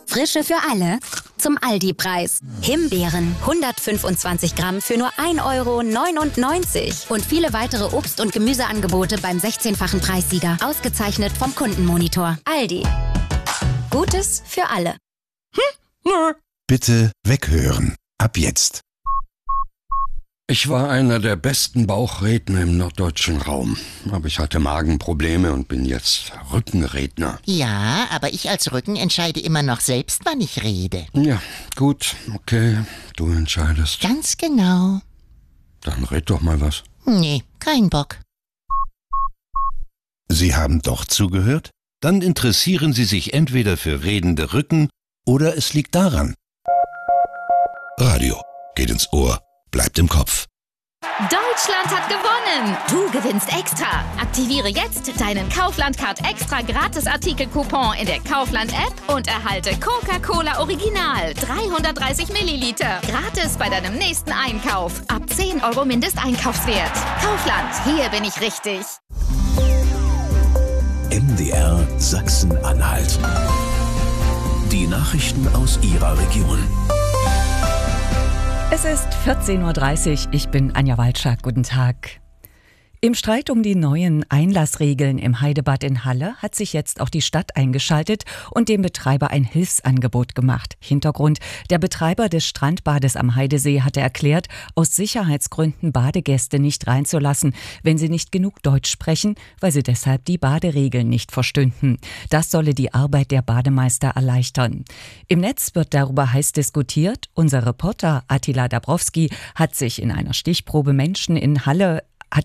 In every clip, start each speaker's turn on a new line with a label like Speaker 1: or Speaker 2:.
Speaker 1: Frische für alle zum Aldi-Preis. Himbeeren 125 Gramm für nur 1,99 € und viele weitere Obst- und Gemüseangebote beim 16-fachen Preissieger. Ausgezeichnet vom Kundenmonitor. Aldi. Gutes für alle.
Speaker 2: Bitte weghören. Ab jetzt.
Speaker 3: Ich war einer der besten Bauchredner im norddeutschen Raum. Aber ich hatte Magenprobleme und bin jetzt Rückenredner.
Speaker 4: Ja, aber ich als Rücken entscheide immer noch selbst, wann ich rede.
Speaker 3: Ja, gut, okay, du entscheidest.
Speaker 4: Ganz genau.
Speaker 3: Dann red doch mal was.
Speaker 4: Nee, kein Bock.
Speaker 2: Sie haben doch zugehört? Dann interessieren Sie sich entweder für redende Rücken oder es liegt daran. Radio geht ins Ohr, bleibt im Kopf.
Speaker 5: Deutschland hat gewonnen! Du gewinnst extra! Aktiviere jetzt deinen Kaufland-Card extra Gratis-Artikel-Coupon in der Kaufland-App und erhalte Coca-Cola Original 330 Milliliter gratis bei deinem nächsten Einkauf. Ab 10 € Mindesteinkaufswert. Kaufland, hier bin ich richtig.
Speaker 6: MDR Sachsen-Anhalt. Die Nachrichten aus Ihrer Region.
Speaker 7: Es ist 14:30 Uhr, ich bin Anja Walczak, guten Tag. Im Streit um die neuen Einlassregeln im Heidebad in Halle hat sich jetzt auch die Stadt eingeschaltet und dem Betreiber ein Hilfsangebot gemacht. Hintergrund: Der Betreiber des Strandbades am Heidesee hatte erklärt, aus Sicherheitsgründen Badegäste nicht reinzulassen, wenn sie nicht genug Deutsch sprechen, weil sie deshalb die Baderegeln nicht verstünden. Das solle die Arbeit der Bademeister erleichtern. Im Netz wird darüber heiß diskutiert. Unser Reporter Attila Dabrowski hat in einer Stichprobe Menschen in Halle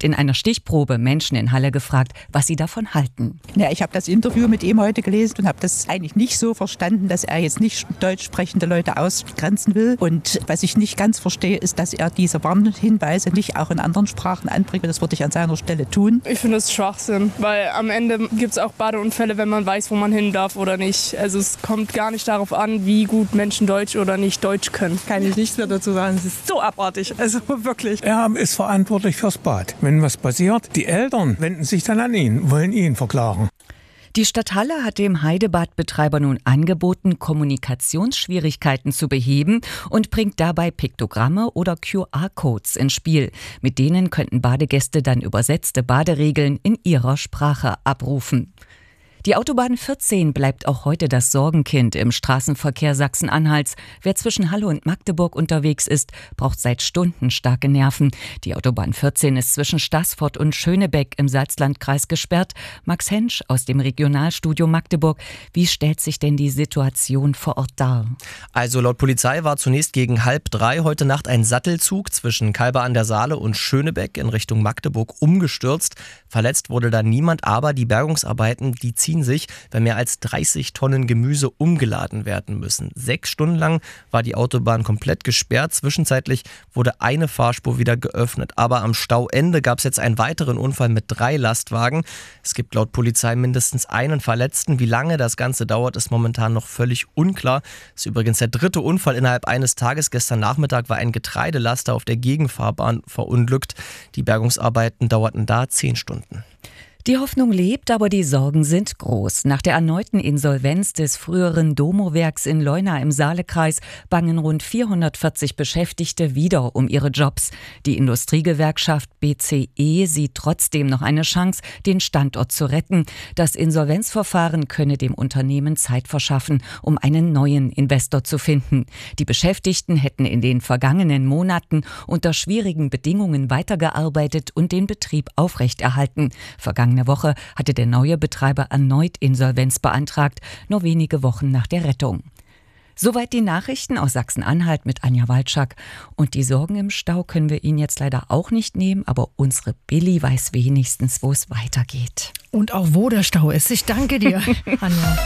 Speaker 7: gefragt, was sie davon halten.
Speaker 8: Ja, ich habe das Interview mit ihm heute gelesen und habe das eigentlich nicht so verstanden, dass er jetzt nicht deutsch sprechende Leute ausgrenzen will. Und was ich nicht ganz verstehe, ist, dass er diese Warnhinweise nicht auch in anderen Sprachen anbringt. Das würde ich an seiner Stelle tun.
Speaker 9: Ich finde es Schwachsinn, weil am Ende gibt es auch Badeunfälle, wenn man weiß, wo man hin darf oder nicht. Also es kommt gar nicht darauf an, wie gut Menschen Deutsch oder nicht Deutsch können.
Speaker 10: Kann ich nichts mehr dazu sagen. Es ist so abartig, also wirklich.
Speaker 11: Er ist verantwortlich fürs Bad. Wenn was passiert, die Eltern wenden sich dann an ihn, wollen ihn verklagen.
Speaker 7: Die Stadt Halle hat dem Heidebadbetreiber nun angeboten, Kommunikationsschwierigkeiten zu beheben und bringt dabei Piktogramme oder QR-Codes ins Spiel. Mit denen könnten Badegäste dann übersetzte Baderegeln in ihrer Sprache abrufen. Die Autobahn 14 bleibt auch heute das Sorgenkind im Straßenverkehr Sachsen-Anhalts. Wer zwischen Halle und Magdeburg unterwegs ist, braucht seit Stunden starke Nerven. Die Autobahn 14 ist zwischen Staßfurt und Schönebeck im Salzlandkreis gesperrt. Max Hensch aus dem Regionalstudio Magdeburg. Wie stellt sich denn die Situation vor Ort dar?
Speaker 12: Also laut Polizei war zunächst gegen 2:30 heute Nacht ein Sattelzug zwischen Kalbe an der Saale und Schönebeck in Richtung Magdeburg umgestürzt. Verletzt wurde da niemand, aber die Bergungsarbeiten, die ziehen sich, wenn mehr als 30 Tonnen Gemüse umgeladen werden müssen. 6 Stunden lang war die Autobahn komplett gesperrt. Zwischenzeitlich wurde eine Fahrspur wieder geöffnet. Aber am Stauende gab es jetzt einen weiteren Unfall mit 3 Lastwagen. Es gibt laut Polizei mindestens einen Verletzten. Wie lange das Ganze dauert, ist momentan noch völlig unklar. Das ist übrigens der 3. Unfall innerhalb eines Tages. Gestern Nachmittag war ein Getreidelaster auf der Gegenfahrbahn verunglückt. Die Bergungsarbeiten dauerten da 10 Stunden.
Speaker 7: Die Hoffnung lebt, aber die Sorgen sind groß. Nach der erneuten Insolvenz des früheren Domo-Werks in Leuna im Saalekreis bangen rund 440 Beschäftigte wieder um ihre Jobs. Die Industriegewerkschaft BCE sieht trotzdem noch eine Chance, den Standort zu retten. Das Insolvenzverfahren könne dem Unternehmen Zeit verschaffen, um einen neuen Investor zu finden. Die Beschäftigten hätten in den vergangenen Monaten unter schwierigen Bedingungen weitergearbeitet und den Betrieb aufrechterhalten. Vergangene Woche hatte der neue Betreiber erneut Insolvenz beantragt, nur wenige Wochen nach der Rettung. Soweit die Nachrichten aus Sachsen-Anhalt mit Anja Walczak. Und die Sorgen im Stau können wir Ihnen jetzt leider auch nicht nehmen, aber unsere Billy weiß wenigstens, wo es weitergeht.
Speaker 13: Und auch wo der Stau ist. Ich danke dir, Anja.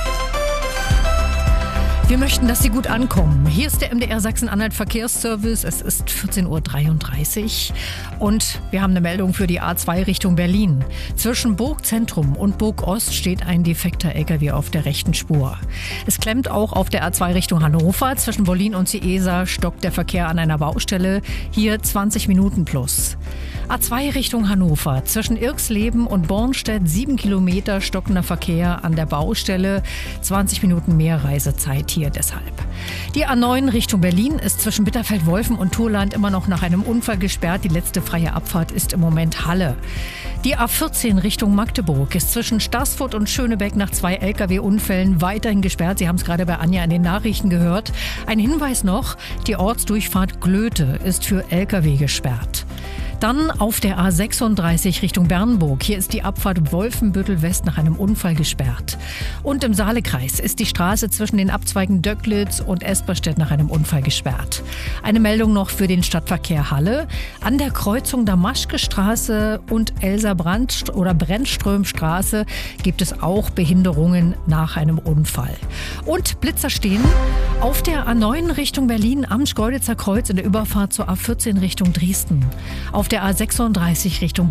Speaker 13: Wir möchten, dass Sie gut ankommen. Hier ist der MDR Sachsen-Anhalt Verkehrsservice. Es ist 14:33 Uhr und wir haben eine Meldung für die A2 Richtung Berlin. Zwischen Burgzentrum und Burgost steht ein defekter LKW auf der rechten Spur. Es klemmt auch auf der A2 Richtung Hannover. Zwischen Berlin und Ciesa stockt der Verkehr an einer Baustelle. Hier 20 Minuten plus. A2 Richtung Hannover. Zwischen Irxleben und Bornstedt 7 Kilometer stockender Verkehr an der Baustelle. 20 Minuten mehr Reisezeit hier deshalb. Die A9 Richtung Berlin ist zwischen Bitterfeld-Wolfen und Turland immer noch nach einem Unfall gesperrt. Die letzte freie Abfahrt ist im Moment Halle. Die A14 Richtung Magdeburg ist zwischen Staßfurt und Schönebeck nach 2 Lkw-Unfällen weiterhin gesperrt. Sie haben es gerade bei Anja in den Nachrichten gehört. Ein Hinweis noch, die Ortsdurchfahrt Glöte ist für Lkw gesperrt. Dann auf der A36 Richtung Bernburg. Hier ist die Abfahrt Wolfenbüttel West nach einem Unfall gesperrt. Und im Saalekreis ist die Straße zwischen den Abzweigen Döcklitz und Esperstedt nach einem Unfall gesperrt. Eine Meldung noch für den Stadtverkehr Halle. An der Kreuzung Damaschke-Straße und Brennströmstraße gibt es auch Behinderungen nach einem Unfall. Und Blitzer stehen auf der A9 Richtung Berlin am Schkeuditzer Kreuz in der Überfahrt zur A14 Richtung Dresden. Auf der A36 Richtung